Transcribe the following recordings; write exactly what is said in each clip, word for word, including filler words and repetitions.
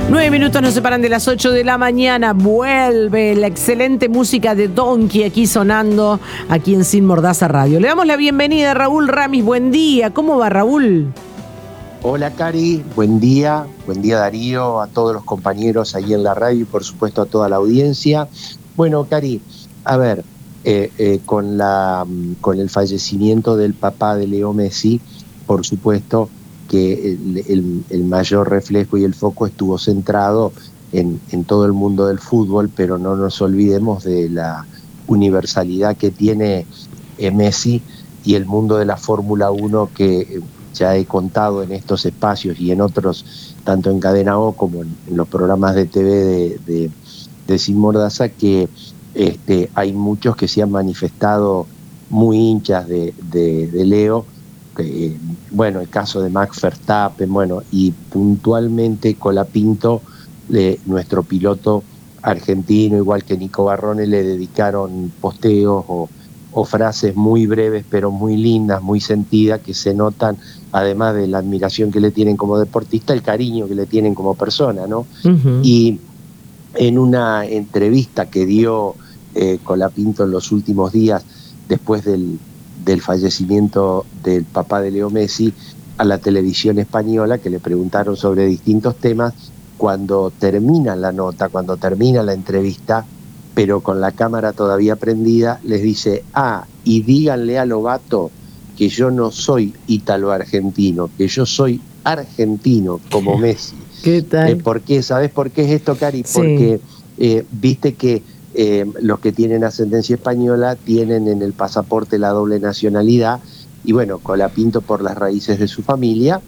Nueve minutos nos separan de las ocho de la mañana. Vuelve la excelente música de Donkey aquí sonando, aquí en Sin Mordaza Radio. Le damos la bienvenida a Raúl Ramis. Buen día. ¿Cómo va, Raúl? Hola, Cari. Buen día. Buen día, Darío, a todos los compañeros ahí en la radio y, por supuesto, a toda la audiencia. Bueno, Cari, a ver, eh, eh, con, la, con el fallecimiento del papá de Leo Messi, por supuesto que el, el, el mayor reflejo y el foco estuvo centrado en, en todo el mundo del fútbol, pero no nos olvidemos de la universalidad que tiene eh, Messi y el mundo de la Fórmula uno, que ya he contado en estos espacios y en otros, tanto en Cadena O como en, en los programas de T V de, de, de Sin Mordaza, que este, hay muchos que se han manifestado muy hinchas de, de, de Leo. Eh, bueno, el caso de Max Verstappen, bueno, y puntualmente Colapinto, eh, nuestro piloto argentino, igual que Nico Barrone, le dedicaron posteos o, o frases muy breves pero muy lindas, muy sentidas, que se notan, además de la admiración que le tienen como deportista, el cariño que le tienen como persona, ¿no? Uh-huh. Y en una entrevista que dio eh, Colapinto en los últimos días, después del del fallecimiento del papá de Leo Messi, a la televisión española, que le preguntaron sobre distintos temas, cuando termina la nota, cuando termina la entrevista, pero con la cámara todavía prendida, les dice: ah, y díganle a Lobato que yo no soy ítalo-argentino, que yo soy argentino como Messi. ¿Qué tal? Eh, ¿Por qué? ¿Sabés por qué es esto, Cari? Sí. Porque eh, viste que Eh, los que tienen ascendencia española tienen en el pasaporte la doble nacionalidad, y bueno, Colapinto, por las raíces de su familia,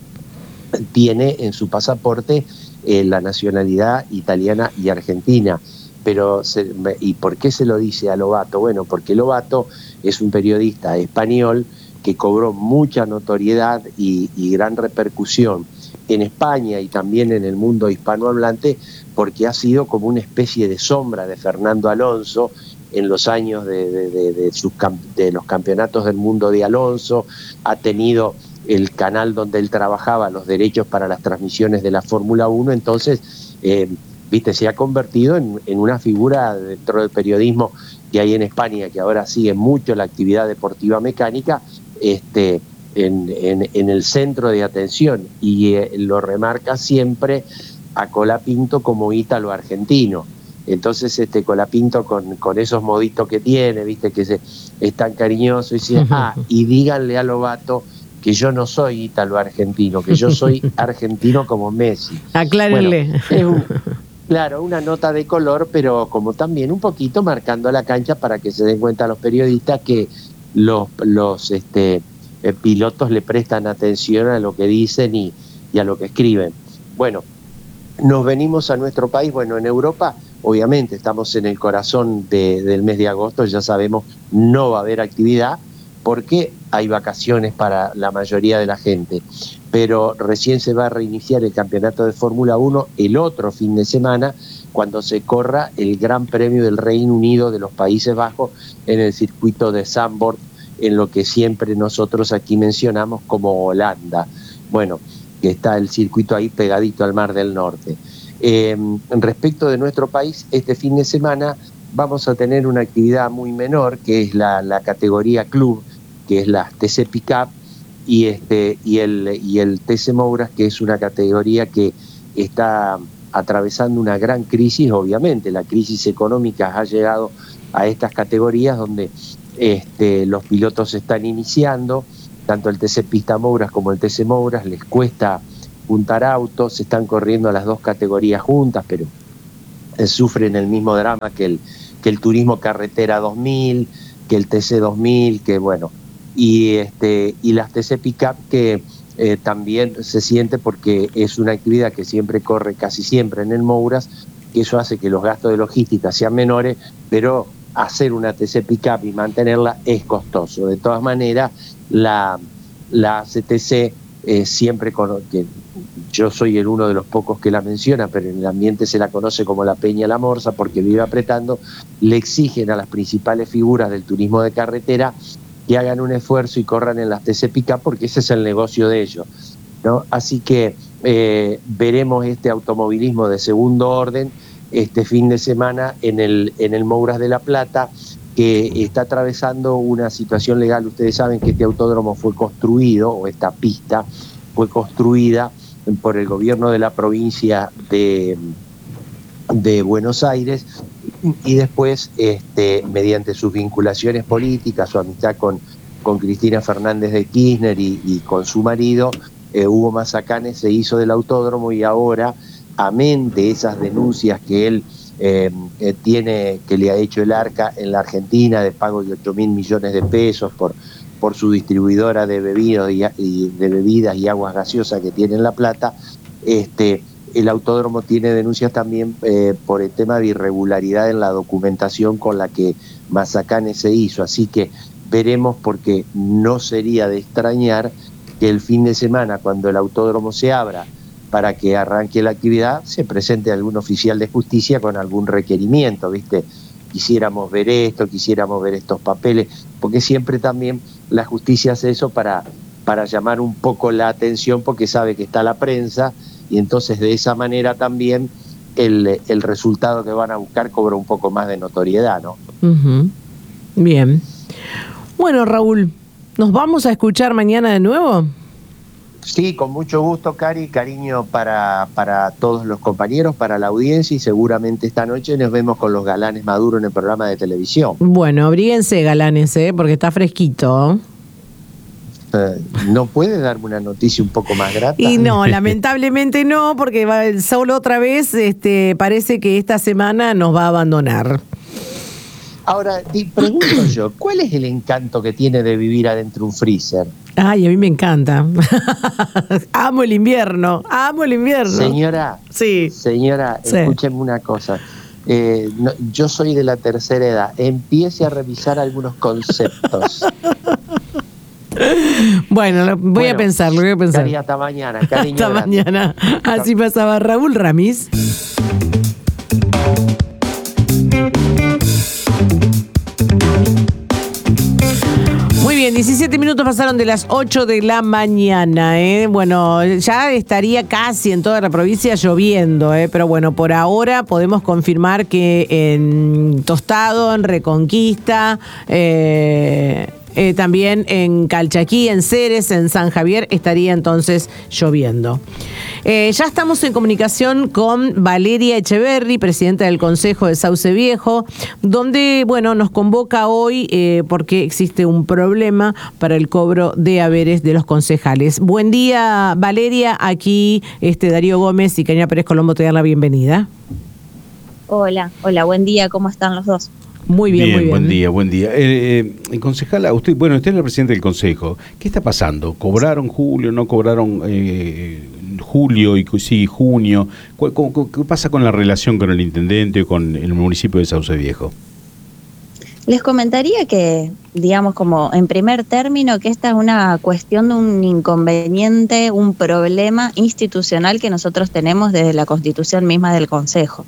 tiene en su pasaporte eh, la nacionalidad italiana y argentina. Pero se, ¿y por qué se lo dice a Lobato? Bueno, porque Lobato es un periodista español que cobró mucha notoriedad y, y gran repercusión en España y también en el mundo hispanohablante, porque ha sido como una especie de sombra de Fernando Alonso en los años de, de, de, de, sus, de los campeonatos del mundo de Alonso. Ha tenido el canal donde él trabajaba los derechos para las transmisiones de la Fórmula uno, entonces, eh, viste, se ha convertido en, en una figura dentro del periodismo que hay en España, que ahora sigue mucho la actividad deportiva mecánica, este, en, en, en el centro de atención, y eh, lo remarca siempre a Colapinto como ítalo-argentino. Entonces este Colapinto, con, con esos moditos que tiene, viste, que se, es tan cariñoso, y dice: ah, y díganle a Lobato que yo no soy ítalo-argentino, que yo soy argentino como Messi. Aclárenle. Bueno, es un, claro, una nota de color, pero como también un poquito marcando la cancha para que se den cuenta los periodistas que los, los este, eh, pilotos le prestan atención a lo que dicen y, y a lo que escriben. Bueno, nos venimos a nuestro país. Bueno, en Europa, obviamente, estamos en el corazón de, del mes de agosto, ya sabemos, no va a haber actividad porque hay vacaciones para la mayoría de la gente, pero recién se va a reiniciar el campeonato de Fórmula uno el otro fin de semana, cuando se corra el Gran Premio del Reino Unido, de los Países Bajos, en el circuito de Zandvoort, en lo que siempre nosotros aquí mencionamos como Holanda. Bueno, que está el circuito ahí pegadito al Mar del Norte. Eh, respecto de nuestro país, este fin de semana vamos a tener una actividad muy menor, que es la, la categoría club, que es la T C Pickup, y, este, y, el, y el T C Mouras, que es una categoría que está atravesando una gran crisis. Obviamente la crisis económica ha llegado a estas categorías donde este, los pilotos están iniciando. Tanto el T C Pista Mouras como el T C Mouras les cuesta juntar autos, se están corriendo las dos categorías juntas, pero eh, sufren el mismo drama que el, que el Turismo Carretera dos mil, que el T C dos mil, que bueno, y, este, y las T C Pickup, que eh, también se siente porque es una actividad que siempre corre, casi siempre en el Mouras, que eso hace que los gastos de logística sean menores, pero hacer una T C Pickup y mantenerla es costoso. De todas maneras, la, la C T C eh, siempre, con, que yo soy el uno de los pocos que la menciona, pero en el ambiente se la conoce como la Peña La Morsa, porque vive apretando, le exigen a las principales figuras del turismo de carretera que hagan un esfuerzo y corran en las T C Pickup, porque ese es el negocio de ellos, ¿no? Así que eh, veremos este automovilismo de segundo orden este fin de semana en el, en el Mouras de La Plata, que está atravesando una situación legal. Ustedes saben que este autódromo fue construido, o esta pista fue construida por el gobierno de la provincia de, de Buenos Aires, y después, este, mediante sus vinculaciones políticas, su amistad con, con Cristina Fernández de Kirchner y, y con su marido, eh, Hugo Mazacanes se hizo del autódromo, y ahora, amén de esas denuncias que él eh, eh, tiene, que le ha hecho el ARCA en la Argentina, de pago de ocho mil millones de pesos por, por su distribuidora de bebidas y, y, de bebidas y aguas gaseosas que tiene en La Plata, este... el autódromo tiene denuncias también eh, por el tema de irregularidad en la documentación con la que Mazacanes se hizo. Así que veremos, porque no sería de extrañar que el fin de semana, cuando el autódromo se abra para que arranque la actividad, se presente algún oficial de justicia con algún requerimiento, ¿viste? Quisiéramos ver esto, quisiéramos ver estos papeles, porque siempre también la justicia hace eso para, para llamar un poco la atención, porque sabe que está la prensa, y entonces de esa manera también el, el resultado que van a buscar cobra un poco más de notoriedad, ¿no? Uh-huh. Bien. Bueno, Raúl, ¿nos vamos a escuchar mañana de nuevo? Sí, con mucho gusto, Cari, cariño para, para todos los compañeros, para la audiencia, y seguramente esta noche nos vemos con los galanes Maduro en el programa de televisión. Bueno, abríguense, galanes, ¿eh? Porque está fresquito. ¿No puede darme una noticia un poco más grata? Y no, lamentablemente no, porque va, solo otra vez este, parece que esta semana nos va a abandonar. Ahora, te pregunto yo, ¿cuál es el encanto que tiene de vivir adentro un freezer? Ay, a mí me encanta. Amo el invierno, amo el invierno. Señora, sí. señora, sí. Escúcheme una cosa. Eh, no, yo soy de la tercera edad. Empiece a revisar algunos conceptos. Bueno, lo, voy bueno, a pensarlo, voy a pensar. Cari, hasta mañana. Cariño hasta grande. mañana. Así pasaba Raúl Ramis. Muy bien, diecisiete minutos pasaron de las ocho de la mañana. ¿eh? Bueno, ya estaría casi en toda la provincia lloviendo, ¿eh? pero bueno, por ahora podemos confirmar que en Tostado, en Reconquista, eh, Eh, también en Calchaquí, en Ceres, en San Javier, estaría entonces lloviendo. Eh, ya estamos en comunicación con Valeria Echeverri, presidenta del Consejo de Sauce Viejo, donde, bueno, nos convoca hoy eh, porque existe un problema para el cobro de haberes de los concejales. Buen día, Valeria. Aquí este, Darío Gómez y Karina Pérez Colombo te dan la bienvenida. Hola, hola, buen día. ¿Cómo están los dos? Muy bien, bien, muy bien. Buen día, buen día. Eh, eh, concejala, usted, bueno, usted es la presidenta del Consejo. ¿Qué está pasando? ¿Cobraron julio, no cobraron eh, julio y sí, junio? ¿Qué, ¿Qué pasa con la relación con el intendente o con el municipio de Sauce Viejo? Les comentaría que, digamos, como en primer término, que esta es una cuestión de un inconveniente, un problema institucional que nosotros tenemos desde la constitución misma del Consejo.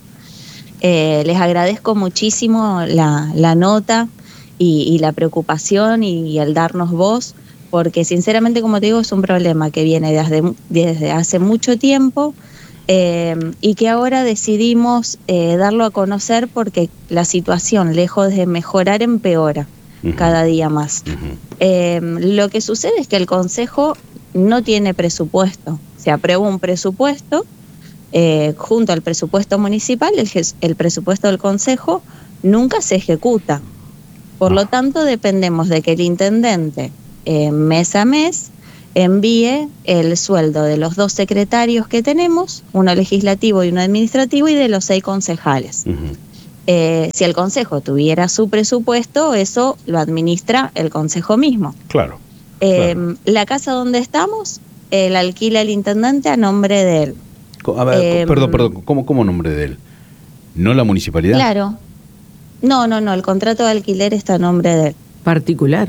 Eh, les agradezco muchísimo la, la nota y, y la preocupación y, y el darnos voz, porque sinceramente, como te digo, es un problema que viene desde, desde hace mucho tiempo eh, y que ahora decidimos eh, darlo a conocer porque la situación, lejos de mejorar, empeora uh-huh. cada día más. Uh-huh. Eh, lo que sucede es que el Consejo no tiene presupuesto. Se aprueba un presupuesto Eh, junto al presupuesto municipal, el, el presupuesto del Consejo nunca se ejecuta. Por lo tanto, dependemos de que el intendente eh, mes a mes envíe el sueldo de los dos secretarios que tenemos, uno legislativo y uno administrativo, y de los seis concejales. Uh-huh. Eh, si el Consejo tuviera su presupuesto, eso lo administra el Consejo mismo. Claro. Eh, claro. La casa donde estamos, eh, la alquila el intendente a nombre de él. A ver, eh, perdón, perdón, ¿cómo, ¿cómo nombre de él? ¿No la municipalidad? Claro. No, no, no, el contrato de alquiler está a nombre de él. ¿Particular?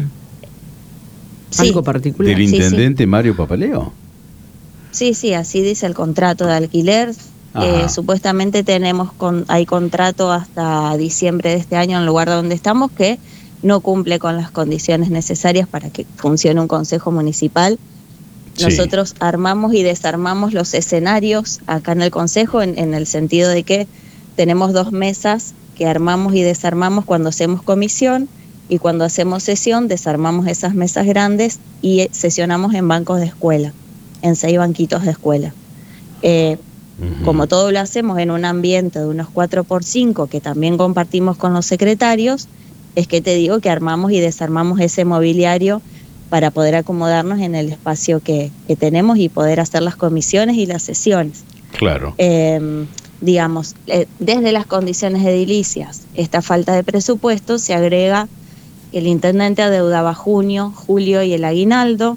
Sí. ¿Algo particular? ¿Del intendente sí, sí. Mario Papaleo? Sí, sí, así dice el contrato de alquiler. Eh, supuestamente tenemos con, hay contrato hasta diciembre de este año en el lugar donde estamos que no cumple con las condiciones necesarias para que funcione un consejo municipal. Sí. Nosotros armamos y desarmamos los escenarios acá en el Consejo en, en el sentido de que tenemos dos mesas que armamos y desarmamos cuando hacemos comisión, y cuando hacemos sesión desarmamos esas mesas grandes y sesionamos en bancos de escuela, en seis banquitos de escuela. Eh, uh-huh. Como todo lo hacemos en un ambiente de unos cuatro por cinco que también compartimos con los secretarios, es que te digo que armamos y desarmamos ese mobiliario para poder acomodarnos en el espacio que, que tenemos y poder hacer las comisiones y las sesiones. Claro. Eh, digamos, eh, desde las condiciones edilicias, esta falta de presupuesto se agrega que el intendente adeudaba junio, julio y el aguinaldo.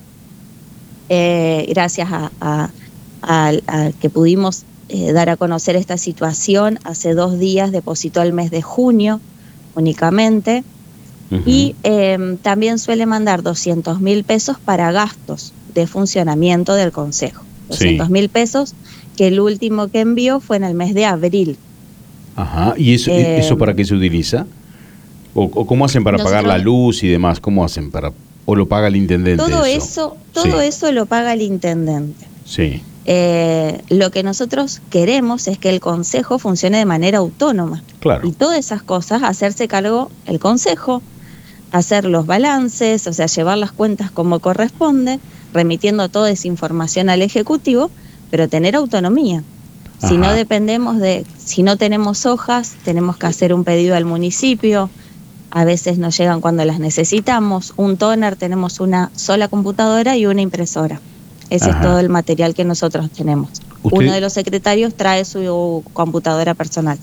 Eh, gracias a, a, a, a que pudimos eh, dar a conocer esta situación, hace dos días depositó el mes de junio únicamente. Uh-huh. Y eh, también suele mandar doscientos mil pesos para gastos de funcionamiento del Consejo. doscientos mil sí. pesos, que el último que envió fue en el mes de abril. Ajá, ¿y eso, eh, eso para qué se utiliza? ¿O, o cómo hacen para pagar la luz y demás? ¿Cómo hacen para...? ¿O lo paga el intendente? Todo eso, eso, todo sí. eso lo paga el intendente. Sí. Eh, lo que nosotros queremos es que el Consejo funcione de manera autónoma. Claro. Y todas esas cosas, hacerse cargo el Consejo, hacer los balances, o sea, llevar las cuentas como corresponde, remitiendo toda esa información al Ejecutivo, pero tener autonomía. Ajá. Si no dependemos de, si no tenemos hojas, tenemos que hacer un pedido al municipio, a veces nos llegan cuando las necesitamos, un tóner, tenemos una sola computadora y una impresora. Ese Ajá. es todo el material que nosotros tenemos. ¿Usted? Uno de los secretarios trae su computadora personal.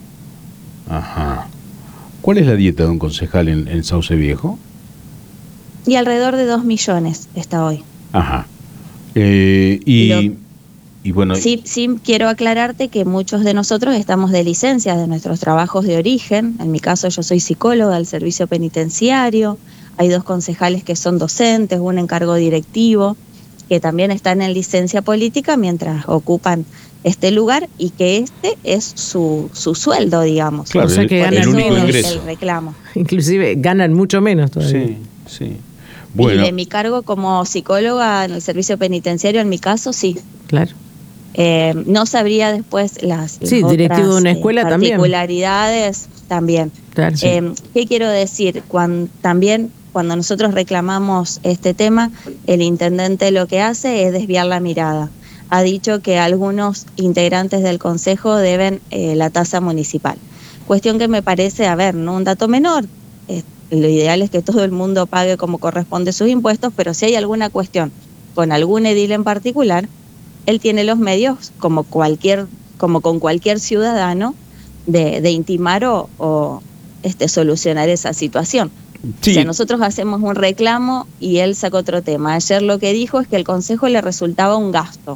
Ajá. ¿Cuál es la dieta de un concejal en, en Sauce Viejo? Y alrededor de dos millones está hoy. Ajá. Eh, y, Lo, y bueno... Sí, sí, quiero aclararte que muchos de nosotros estamos de licencia de nuestros trabajos de origen. En mi caso yo soy psicóloga del servicio penitenciario. Hay dos concejales que son docentes, un encargo directivo, que también están en licencia política mientras ocupan este lugar y que este es su, su sueldo, digamos. Claro, o sea que ganan el único menos. ingreso. El reclamo. Inclusive ganan mucho menos todavía. Sí, sí. Bueno. Y de mi cargo como psicóloga en el servicio penitenciario, en mi caso, sí. Claro. Eh, no sabría después las, las sí, otras directivo de una escuela eh, particularidades también. también. Claro, sí. eh, ¿Qué quiero decir? Cuando, también cuando nosotros reclamamos este tema, el intendente lo que hace es desviar la mirada. Ha dicho que algunos integrantes del Consejo deben eh, la tasa municipal. Cuestión que me parece, a ver, no un dato menor. Eh, lo ideal es que todo el mundo pague como corresponde sus impuestos, pero si hay alguna cuestión con algún edil en particular, él tiene los medios, como cualquier, como con cualquier ciudadano, de, de intimar o, o este, solucionar esa situación. Sí. O sea, nosotros hacemos un reclamo y él saca otro tema. Ayer lo que dijo es que el Consejo le resultaba un gasto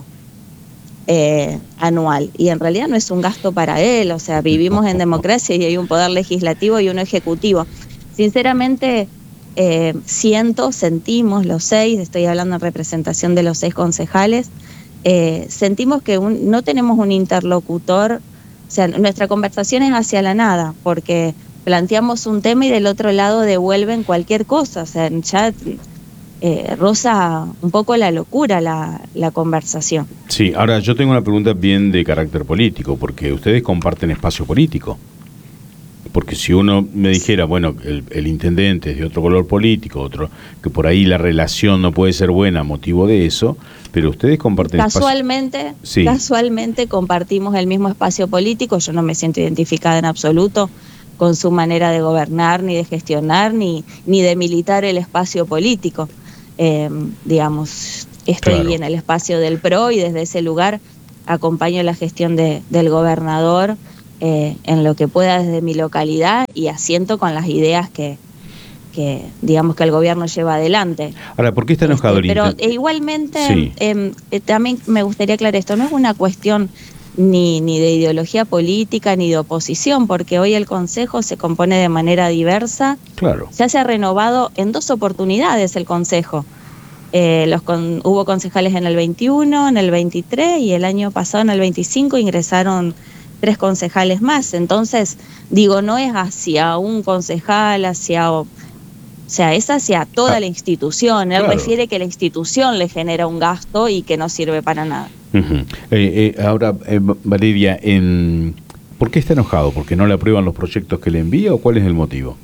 eh, anual, y en realidad no es un gasto para él. O sea, vivimos en democracia y hay un poder legislativo y uno ejecutivo. Sinceramente, eh, siento, sentimos los seis, estoy hablando en representación de los seis concejales, eh, sentimos que un, no tenemos un interlocutor. O sea, nuestra conversación es hacia la nada, porque planteamos un tema y del otro lado devuelven cualquier cosa. O sea, ya eh, roza un poco la locura la, la conversación. Sí, ahora yo tengo una pregunta bien de carácter político, porque ustedes comparten espacio político. Porque si uno me dijera, bueno, el, el intendente es de otro color político, otro que por ahí la relación no puede ser buena a motivo de eso, pero ustedes comparten casualmente, espacio... Sí. Casualmente compartimos el mismo espacio político. Yo no me siento identificada en absoluto con su manera de gobernar, ni de gestionar, ni, ni de militar el espacio político. Eh, digamos, estoy Claro. en el espacio del P R O y desde ese lugar acompaño la gestión de, del gobernador eh, en lo que pueda desde mi localidad y asiento con las ideas que, que digamos que el gobierno lleva adelante. Ahora, ¿por qué está enojado este, el Pero intendente? eh, igualmente, Sí. eh, eh, también me gustaría aclarar esto, no es una cuestión Ni, ni de ideología política ni de oposición, porque hoy el Consejo se compone de manera diversa. Claro. Ya se ha renovado en dos oportunidades el Consejo. Eh, los con, hubo concejales en el veintiuno, en el veintitrés y el año pasado en el veinticinco ingresaron tres concejales más. Entonces, digo, no es hacia un concejal, hacia sea, es hacia toda ah, la institución. Él claro. refiere que la institución le genera un gasto y que no sirve para nada. Uh-huh. eh, eh, ahora, eh, Valeria, en, ¿por qué está enojado? ¿Porque no le aprueban los proyectos que le envía o cuál es el motivo?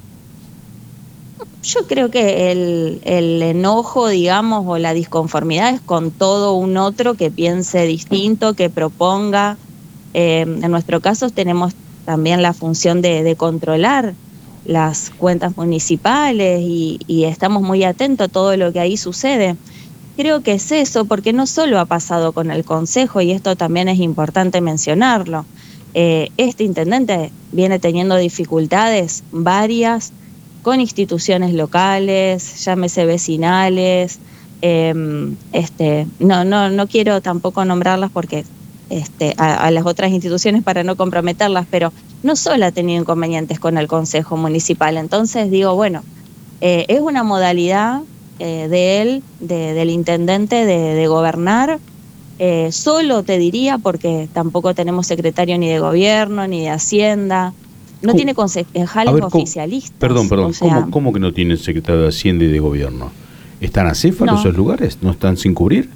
Yo creo que el, el enojo, digamos, o la disconformidad es con todo un otro que piense distinto, que proponga. Eh, en nuestro caso tenemos también la función de, de controlar las cuentas municipales y, y estamos muy atentos a todo lo que ahí sucede. Creo que es eso, porque no solo ha pasado con el Consejo, y esto también es importante mencionarlo. Eh, este intendente viene teniendo dificultades varias con instituciones locales, llámese vecinales, eh, este, no, no, no quiero tampoco nombrarlas porque este, a, a las otras instituciones para no comprometerlas, pero no solo ha tenido inconvenientes con el Consejo Municipal. Entonces digo, bueno, eh, es una modalidad eh, de él, de, del intendente, de, de gobernar, eh, solo te diría, porque tampoco tenemos secretario ni de gobierno, ni de Hacienda. No ¿Cómo? Tiene concejales ver, ¿cómo? oficialistas. Perdón, perdón, o sea, ¿cómo, ¿cómo que no tienen secretario de Hacienda y de Gobierno? ¿Están acéfalos No. esos lugares? ¿No están sin cubrir?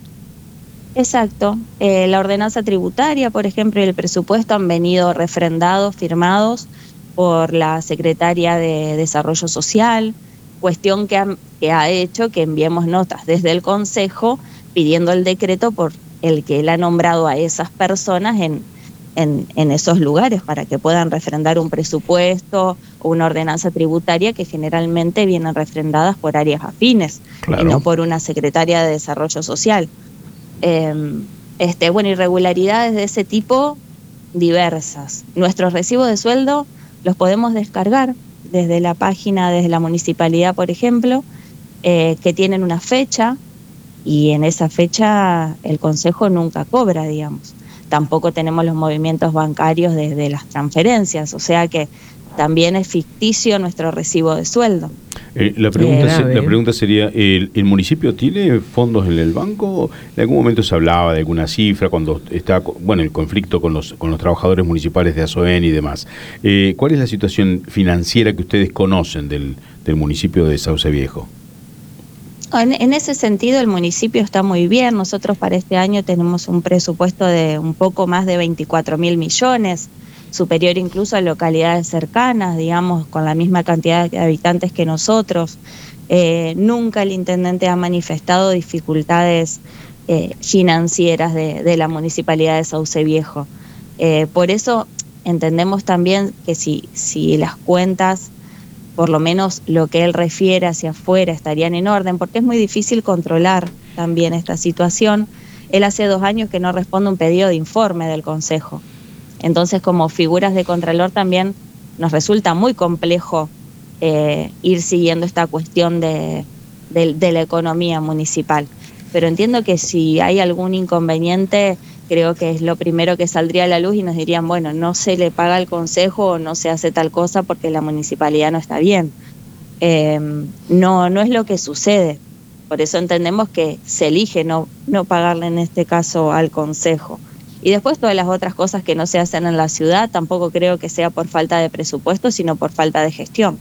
Exacto. Eh, la ordenanza tributaria, por ejemplo, y el presupuesto han venido refrendados, firmados por la Secretaria de Desarrollo Social, cuestión que ha, que ha hecho que enviemos notas desde el Consejo pidiendo el decreto por el que él ha nombrado a esas personas en En, en esos lugares para que puedan refrendar un presupuesto o una ordenanza tributaria que generalmente vienen refrendadas por áreas afines, claro, y no por una secretaria de Desarrollo Social. Eh, este, bueno, irregularidades de ese tipo diversas. Nuestros recibos de sueldo los podemos descargar desde la página, desde la municipalidad, por ejemplo, eh, que tienen una fecha, y en esa fecha el Consejo nunca cobra, digamos. Tampoco tenemos los movimientos bancarios desde de las transferencias, o sea que también es ficticio nuestro recibo de sueldo. Eh, la, pregunta Qué se, grave. la pregunta sería, ¿el, ¿el municipio tiene fondos en el banco? En algún momento se hablaba de alguna cifra cuando está, bueno, el conflicto con los con los trabajadores municipales de Asoén y demás. Eh, ¿Cuál es la situación financiera que ustedes conocen del, del municipio de Sauce Viejo? En, en ese sentido el municipio está muy bien. Nosotros para este año tenemos un presupuesto de un poco más de veinticuatro mil millones, superior incluso a localidades cercanas, digamos, con la misma cantidad de habitantes que nosotros. Eh, nunca el intendente ha manifestado dificultades eh, financieras de, de la municipalidad de Sauce Viejo. Eh, por eso entendemos también que si, si las cuentas, por lo menos lo que él refiere hacia afuera, estarían en orden, porque es muy difícil controlar también esta situación. Él hace dos años que no responde un pedido de informe del Consejo. Entonces, como figuras de Contralor también nos resulta muy complejo eh, ir siguiendo esta cuestión de, de, de la economía municipal. Pero entiendo que si hay algún inconveniente, creo que es lo primero que saldría a la luz y nos dirían, bueno, no se le paga al Consejo o no se hace tal cosa porque la municipalidad no está bien. Eh, no, no es lo que sucede. Por eso entendemos que se elige no, no pagarle en este caso al Consejo. Y después todas las otras cosas que no se hacen en la ciudad, tampoco creo que sea por falta de presupuesto, sino por falta de gestión.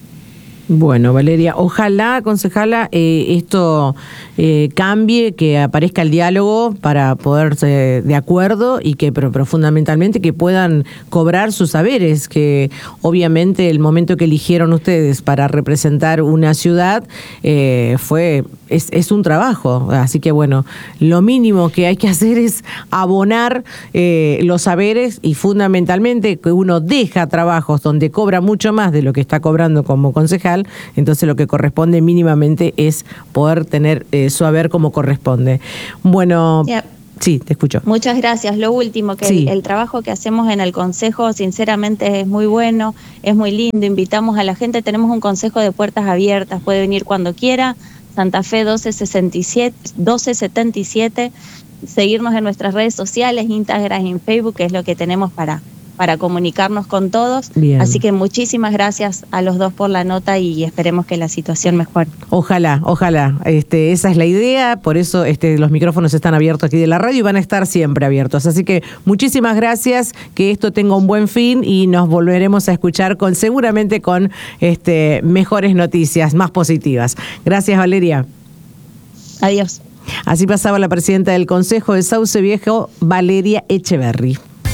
Bueno, Valeria, ojalá, concejala, eh, esto eh, cambie, que aparezca el diálogo para poderse de acuerdo y que, pero, pero fundamentalmente que puedan cobrar sus saberes, que obviamente el momento que eligieron ustedes para representar una ciudad eh, fue es, es un trabajo, así que bueno, lo mínimo que hay que hacer es abonar eh, los saberes y fundamentalmente que uno deja trabajos donde cobra mucho más de lo que está cobrando como concejal. Entonces lo que corresponde mínimamente es poder tener eh, su haber como corresponde. Bueno, Yeah. sí, te escucho. Muchas gracias. Lo último, que Sí. el, el trabajo que hacemos en el Consejo sinceramente es muy bueno, es muy lindo, invitamos a la gente, tenemos un Consejo de puertas abiertas, puede venir cuando quiera, Santa Fe doce sesenta y siete, doce setenta y siete, seguirnos en nuestras redes sociales, Instagram y Facebook, que es lo que tenemos para para comunicarnos con todos. Bien. Así que muchísimas gracias a los dos por la nota y esperemos que la situación mejore. Ojalá, ojalá. Este, esa es la idea, por eso este, los micrófonos están abiertos aquí de la radio y van a estar siempre abiertos. Así que muchísimas gracias, que esto tenga un buen fin y nos volveremos a escuchar con seguramente con este, mejores noticias, más positivas. Gracias, Valeria. Adiós. Así pasaba la presidenta del Consejo de Sauce Viejo, Valeria Echeverry.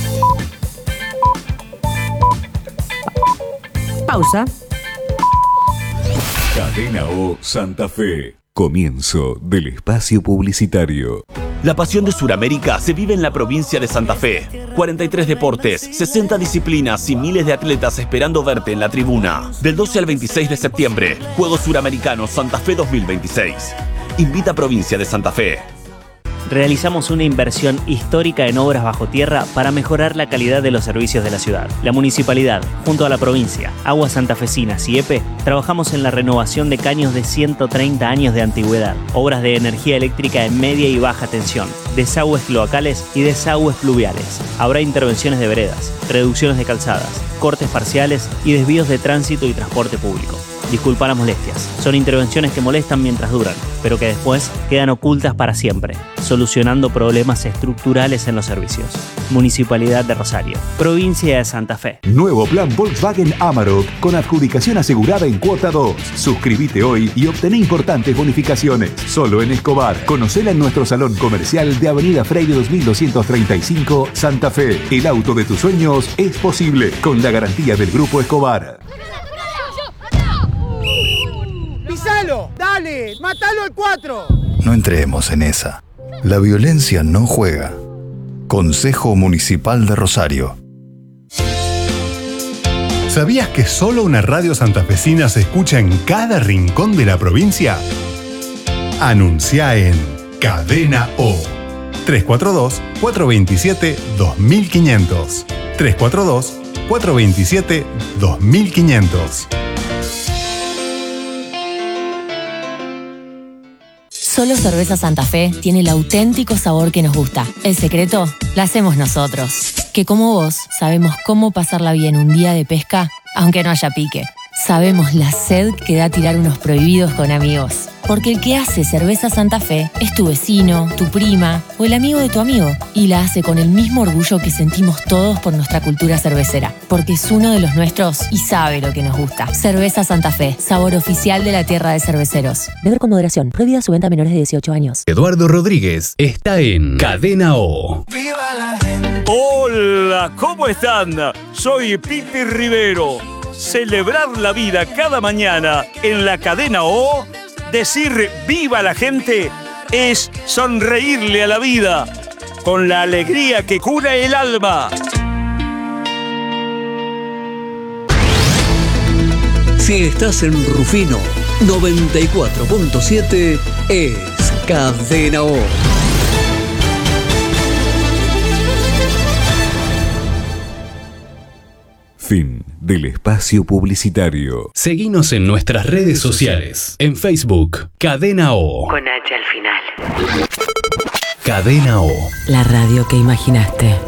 Pausa. Cadena O Santa Fe. Comienzo del espacio publicitario. La pasión de Sudamérica se vive en la provincia de Santa Fe. cuarenta y tres deportes, sesenta disciplinas y miles de atletas esperando verte en la tribuna. Del doce al veintiséis de septiembre, Juegos Suramericanos Santa Fe dos mil veintiséis. Invita a Provincia de Santa Fe. Realizamos una inversión histórica en obras bajo tierra para mejorar la calidad de los servicios de la ciudad. La municipalidad, junto a la provincia, Aguas Santafesinas y E P E, trabajamos en la renovación de caños de ciento treinta años de antigüedad, obras de energía eléctrica en media y baja tensión, desagües cloacales y desagües pluviales. Habrá intervenciones de veredas, reducciones de calzadas, cortes parciales y desvíos de tránsito y transporte público. Disculpa las molestias, son intervenciones que molestan mientras duran, pero que después quedan ocultas para siempre, solucionando problemas estructurales en los servicios. Municipalidad de Rosario, Provincia de Santa Fe. Nuevo plan Volkswagen Amarok con adjudicación asegurada en cuota dos. Suscríbete hoy y obtené importantes bonificaciones. Solo en Escobar. Conocela en nuestro salón comercial de Avenida Freire dos mil doscientos treinta y cinco, Santa Fe. El auto de tus sueños es posible con la garantía del Grupo Escobar. ¡Pisalo! ¡Dale! ¡Mátalo al cuatro! No entremos en esa. La violencia no juega. Consejo Municipal de Rosario. ¿Sabías que solo una radio santafesina se escucha en cada rincón de la provincia? Anuncia en Cadena O. tres cuatro dos, cuatro dos siete, dos mil quinientos. tres cuatro dos, cuatro dos siete, dos mil quinientos. Solo Cerveza Santa Fe tiene el auténtico sabor que nos gusta. El secreto lo hacemos nosotros, que como vos sabemos cómo pasarla bien un día de pesca, aunque no haya pique. Sabemos la sed que da tirar unos prohibidos con amigos. Porque el que hace Cerveza Santa Fe es tu vecino, tu prima o el amigo de tu amigo. Y la hace con el mismo orgullo que sentimos todos por nuestra cultura cervecera. Porque es uno de los nuestros y sabe lo que nos gusta. Cerveza Santa Fe, sabor oficial de la tierra de cerveceros. Beber con moderación. Prohibida su venta a menores de dieciocho años. Eduardo Rodríguez está en Cadena O. Hola, ¿cómo están? Soy Pipi Rivero. Celebrar la vida cada mañana en la Cadena O, decir viva la gente, es sonreírle a la vida con la alegría que cura el alma. Si estás en Rufino, noventa y cuatro punto siete es Cadena O. Fin del espacio publicitario. Seguinos en nuestras redes sociales. En Facebook, Cadena O. Con H al final. Cadena O. La radio que imaginaste.